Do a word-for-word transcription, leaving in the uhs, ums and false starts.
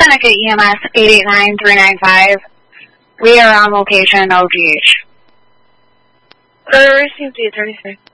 Seneca E M S eight eight nine three nine five. We are on location in O G H. Uh, received the attorney, sir.